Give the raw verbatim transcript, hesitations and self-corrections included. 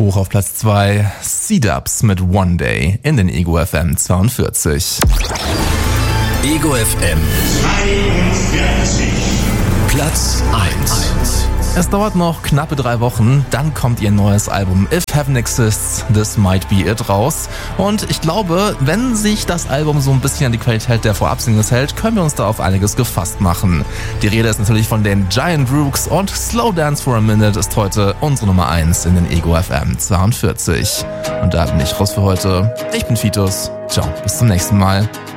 hoch auf Platz zwei. C-Dubs mit One Day in den Ego F M zweiundvierzig. Ego F M zweiundvierzig. Platz eins. Es dauert noch knappe drei Wochen, dann kommt ihr neues Album If Heaven Exists, This Might Be It raus. Und ich glaube, wenn sich das Album so ein bisschen an die Qualität der Vorab-Singles hält, können wir uns da auf einiges gefasst machen. Die Rede ist natürlich von den Giant Rooks und Slow Dance for a Minute ist heute unsere Nummer eins in den Ego F M zweiundvierzig. Und da bin ich raus für heute. Ich bin Fitus. Ciao, bis zum nächsten Mal.